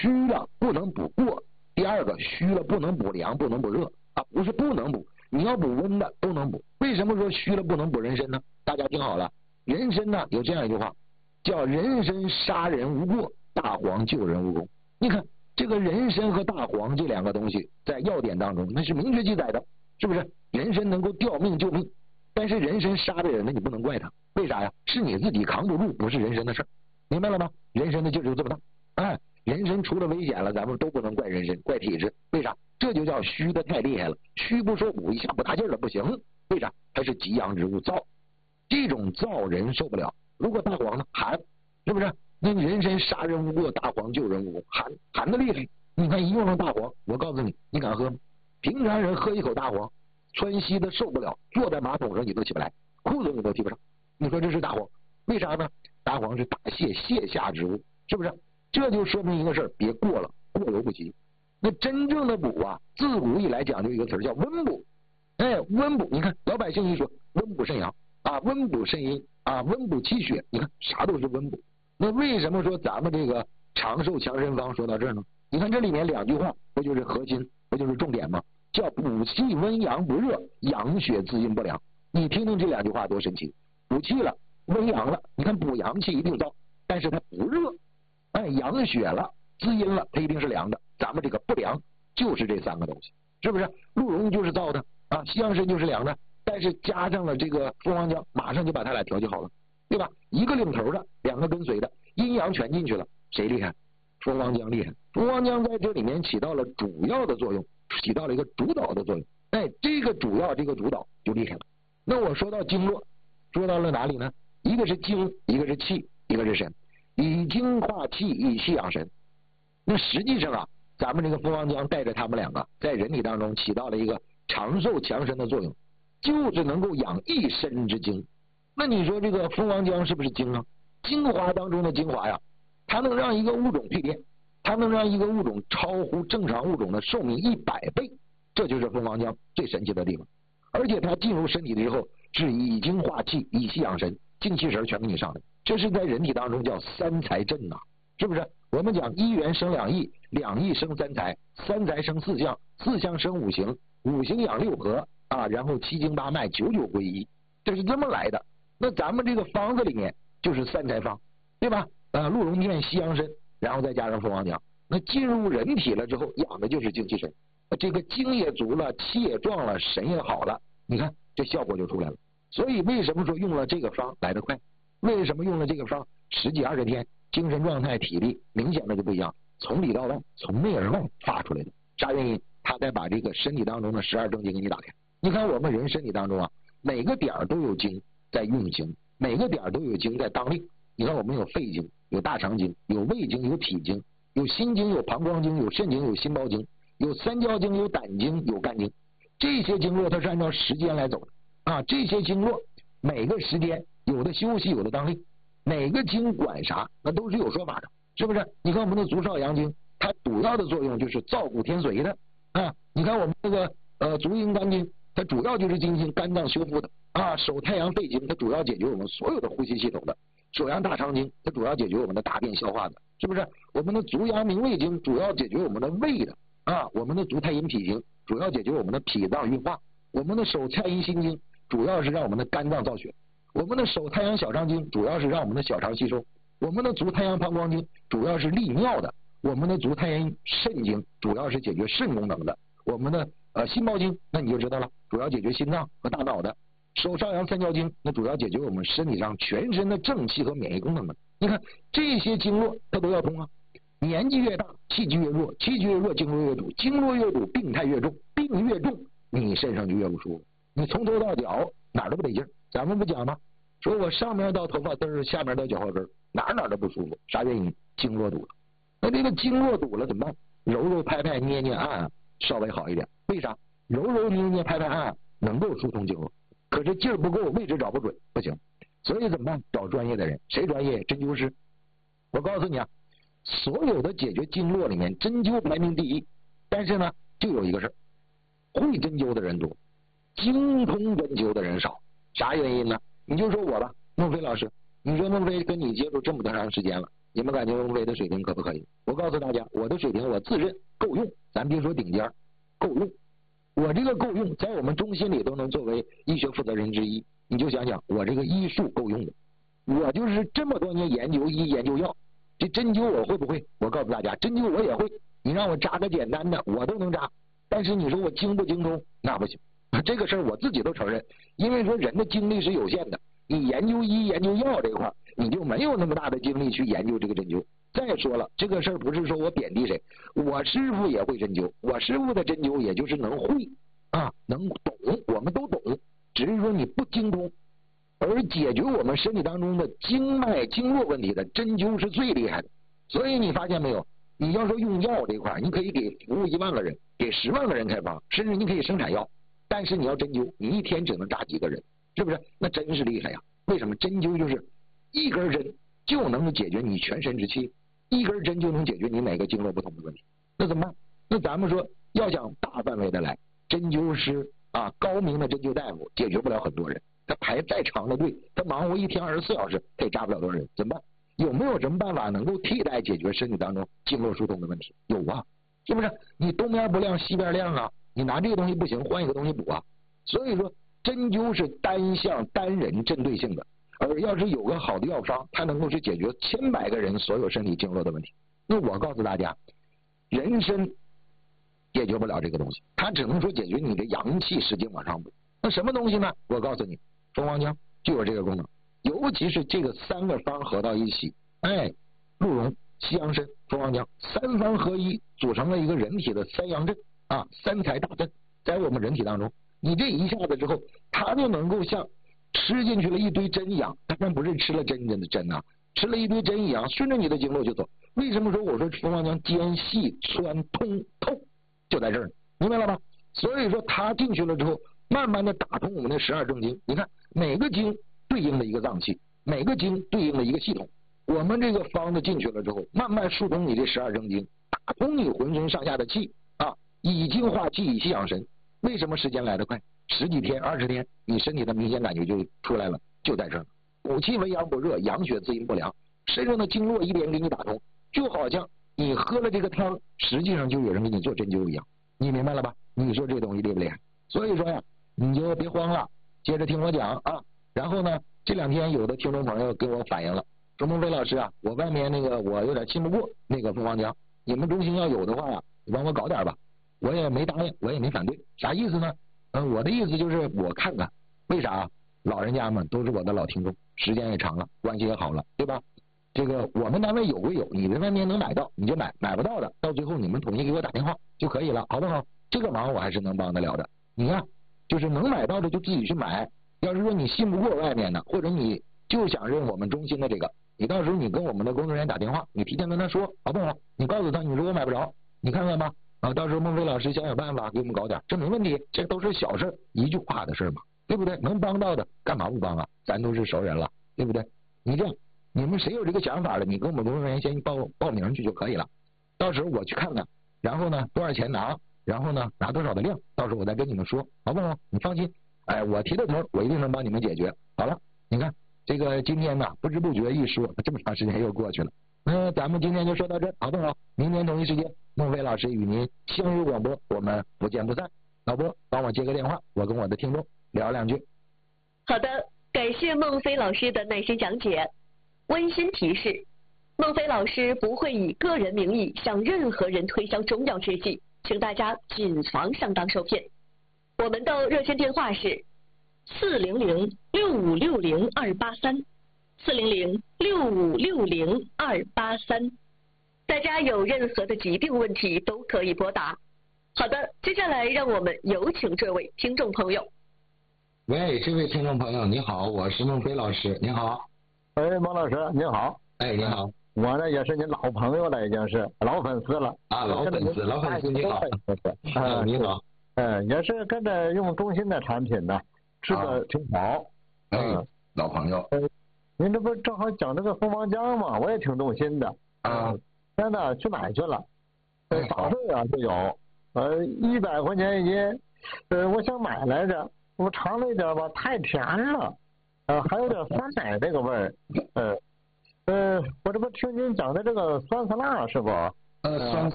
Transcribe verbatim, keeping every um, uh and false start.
虚了不能补过，第二个虚了不能补凉，不能补热啊，不是不能补，你要补温的都能补。为什么说虚了不能补人参呢？大家听好了，人参呢有这样一句话，叫人参杀人无过，大黄救人无功。你看这个人参和大黄这两个东西在药典当中那是明确记载的，是不是？人参能够吊命救命，但是人参杀的人呢，你不能怪他，为啥呀？是你自己扛不住，不是人参的事儿，明白了吗？人参的劲儿就这么大，哎，人参出了危险了，咱们都不能怪人参，怪体质，为啥？这就叫虚的太厉害了，虚不说补一下不大劲儿了，不行，为啥？它是极阳之物燥，这种燥人受不了。如果大黄呢，寒，是不是？那你人参杀人无过，大黄救人无功，寒寒的厉害。你看一用上大黄，我告诉你，你敢喝吗？平常人喝一口大黄，川西的受不了，坐在马桶上你都起不来，裤子你都提不上。你说这是大黄，为啥呢？大黄是大泻泻下之物，是不是？这就说明一个事儿，别过了，过犹不及。那真正的补啊，自古以来讲究一个词儿叫温补。哎，温补，你看老百姓一说温补肾阳啊，温补肾阴啊，温补气血，你看啥都是温补。那为什么说咱们这个长寿强身方说到这儿呢？你看这里面两句话，不就是核心，不就是重点吗？叫补气温阳不热，养血滋阴不凉。你听听这两句话多神奇！补气了，温阳了，你看补阳气一定燥，但是它不热，哎，养血了，滋阴了，它一定是凉的。咱们这个不凉就是这三个东西，是不是？鹿茸就是燥的啊，西洋参就是凉的，但是加上了这个蜂王浆，马上就把它俩调节好了。对吧？一个领头的，两个跟随的，阴阳全进去了，谁厉害？蜂王浆厉害。蜂王浆在这里面起到了主要的作用，起到了一个主导的作用。哎，这个主要，这个主导就厉害了。那我说到经络，说到了哪里呢？一个是精，一个是气，一个是神，以精化气，以气养神。那实际上啊，咱们这个蜂王浆带着他们两个，在人体当中起到了一个长寿强身的作用，就是能够养一身之精。那你说这个蜂王浆是不是精啊？精华当中的精华呀，它能让一个物种蜕变，它能让一个物种超乎正常物种的寿命一百倍，这就是蜂王浆最神奇的地方。而且它进入身体之后，是以精化气，以气养神，精气神全给你上来。这是在人体当中叫三才震呐、啊，是不是？我们讲一元生两亿，两亿生三才，三才生四象，四象生五行，五行养六合啊，然后七经八脉，九九归一，这是这么来的。那咱们这个方子里面就是三才方，对吧？啊，鹿茸片、西洋参，然后再加上蜂王浆。那进入人体了之后，养的就是精气神，这个精也足了，气也壮了，神也好了。你看这效果就出来了。所以为什么说用了这个方来得快？为什么用了这个方十几二十天，精神状态、体力明显的就不一样，从里到外，从内而外发出来的。啥原因？他在把这个身体当中的十二正经给你打开。你看我们人身体当中啊，每个点都有精在运行，每个点都有精在当令。你看我们有肺经，有大肠经，有胃经，有脾经，有心经，有膀胱经，有肾经，有心包经，有三焦经，有胆经，有肝经。这些经络它是按照时间来走的啊，这些经络每个时间有的休息，有的当令，哪个经管啥那都是有说法的，是不是？你看我们的足少阳经，它主要的作用就是燥骨天髓的啊。你看我们这个呃足阴肝经，它主要就是进行肝脏修复的啊。手太阳肺经，它主要解决我们所有的呼吸系统的。手阳大肠经，它主要解决我们的大便消化的，是不是？我们的足阳明胃经主要解决我们的胃的啊。我们的足太阴脾经主要解决我们的脾脏运化。我们的手太阴心经主要是让我们的肝脏造血。我们的手太阳小肠经主要是让我们的小肠吸收。我们的足太阳膀胱经主要是利尿的。我们的足太阴肾经主要是解决肾功能的。我们的呃心包经那你就知道了，主要解决心脏和大脑的。手少阳三焦经那主要解决我们身体上全身的正气和免疫功能的。你看这些经络它都要通啊。年纪越大气机越弱，气机越弱经络越堵，经络越堵病态越重，病越重你身上就越不舒服。你从头到脚哪儿都不得劲儿。咱们不讲吗？说我上面到头发根儿，下面到脚后跟儿，哪儿哪儿都不舒服，啥原因？经络堵了。那这个经络堵了怎么办？揉揉拍拍捏捏按按稍微好一点。为啥？揉揉捏捏拍拍按按能够疏通经络，可是劲儿不够，位置找不准，不行。所以怎么办？找专业的人。谁专业？针灸师。我告诉你啊，所有的解决经络里面，针灸排名第一。但是呢，就有一个事儿，会针灸的人多，精通针灸的人少。啥原因呢？你就说我吧，孟非老师，你说孟非跟你接触这么长时间了， 你们感觉孟非的水平可不可以？我告诉大家，我的水平我自认够用，咱别说顶尖，够用。我这个够用，在我们中心里都能作为医学负责人之一。你就想想，我这个医术够用的，我就是这么多年研究医研究药，这针灸我会不会？我告诉大家，针灸我也会。你让我扎个简单的，我都能扎。但是你说我精不精通，那不行。这个事儿我自己都承认，因为说人的精力是有限的。你研究医研究药这块，你就没有那么大的精力去研究这个针灸。再说了，这个事儿不是说我贬低谁，我师傅也会针灸，我师傅的针灸也就是能会啊，能懂，我们都懂，只是说你不精通。而解决我们身体当中的经脉经络问题的针灸是最厉害的。所以你发现没有？你要说用药这块，你可以给服务一万个人，给十万个人开方，甚至你可以生产药，但是你要针灸，你一天只能扎几个人，是不是？那真是厉害呀！为什么？针灸就是一根针就能解决你全身之气，一根针就能解决你每个经络不同的问题。那怎么办？那咱们说要想大范围的来，针灸师啊，高明的针灸大夫解决不了很多人，他排再长的队，他忙活一天二十四小时，他也扎不了多少人，怎么办？有没有什么办法能够替代解决身体当中经络疏通的问题？有啊，是不是？你东边不亮西边亮啊，你拿这个东西不行，换一个东西补啊。所以说针灸是单项单人针对性的，而要是有个好的药方，它能够是解决千百个人所有身体经络的问题。那我告诉大家，人参解决不了这个东西，它只能说解决你的阳气使劲往上补。那什么东西呢？我告诉你，蜂王浆就有这个功能。尤其是这个三个方合到一起，哎，鹿茸、西洋参、蜂王浆三方合一，组成了一个人体的三阳阵啊，三才大阵，在我们人体当中，你这一下子之后，它就能够像吃进去了一堆针一样，当然不是吃了真针的针啊，吃了一堆针一样，顺着你的经络就走。为什么说我说蜂王浆尖细穿通透，就在这儿，明白了吧？所以说它进去了之后，慢慢的打通我们的十二正经。你看每个经对应的一个脏器，每个经对应的一个系统，我们这个方子进去了之后，慢慢疏通你这十二正经，打通你浑身上下的气啊，以精化气，以气养神。为什么时间来得快？十几天、二十天，你身体的明显感觉就出来了，就在这儿。补气为阳不热，养血滋阴不凉，身上的经络一点给你打通，就好像你喝了这个汤，实际上就有人给你做针灸一样。你明白了吧？你说这东西厉不厉害？所以说呀，你就别慌了，接着听我讲啊。然后呢，这两天有的听众朋友跟我反映了，说孟非老师啊，我外面那个我有点信不过那个蜂王浆，你们中心要有的话呀，你帮我搞点吧。我也没答应，我也没反对，啥意思呢？嗯、呃，我的意思就是我看看，为啥老人家们都是我的老听众，时间也长了，关系也好了，对吧？这个我们单位有归有，你在外面能买到你就买，买不到的，到最后你们统一给我打电话就可以了，好不好？这个忙我还是能帮得了的。你看，就是能买到的就自己去买。要是说你信不过外面的，或者你就想认我们中心的这个，你到时候你跟我们的工作人员打电话，你提前跟他说，好不好？你告诉他，你说我买不着，你看看吧，啊，到时候孟非老师想想办法给我们搞点，这没问题，这都是小事，一句话的事嘛，对不对？能帮到的干嘛不帮啊？咱都是熟人了，对不对？你这样，你们谁有这个想法的，你跟我们工作人员先报报名去就可以了，到时候我去看看，然后呢多少钱拿，然后呢拿多少的量，到时候我再跟你们说，好不好？你放心。哎，我提的头，我一定能帮你们解决。好了，你看这个今天呢，不知不觉一说，这么长时间又过去了。那咱们今天就说到这儿，好不好？明天同一时间，孟非老师与您相约广播，我们不见不散。老播，帮我接个电话，我跟我的听众聊两句。 好的，感谢孟非老师的耐心讲解。温馨提示：孟非老师不会以个人名义向任何人推销中药制剂，请大家谨防上当受骗。我们的热线电话是四零零六五六零二八三，四零零六五六零二八三。大家有任何的疾病问题都可以拨打。好的，接下来让我们有请这位听众朋友。 喂，这位听众朋友，你好，我是孟非老师，你好。 哎，孟老师，你好。 哎，你好。 我呢也是你老朋友了，已经是老粉丝了。 啊，老粉丝，老粉丝你好。啊，你好。 嗯，也是跟着用中心的产品呢，吃的挺好。 嗯、啊，老朋友。 呃，您这不正好讲这个蜂王浆吗？我也挺动心的。 啊。 现在去买去了，呃，早市啊就有，呃，一百块钱一斤。呃，我想买来着，我尝了一点吧，太甜了，呃，还有点酸奶那个味儿。呃， 呃，我这不听您讲的这个酸酸辣是不？ 呃，酸